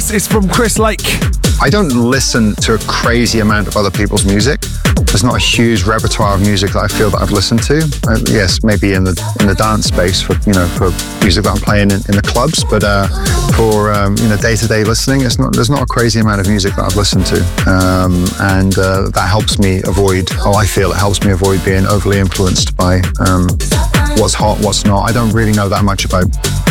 next is from Chris Lake. I don't listen to a crazy amount of other people's music. There's not a huge repertoire of music that I feel that I've listened to. Yes, maybe in the dance space for music that I'm playing in the clubs, but for day-to-day listening, there's not a crazy amount of music that I've listened to, and that helps me avoid. I feel it helps me avoid being overly influenced by what's hot, what's not. I don't really know that much about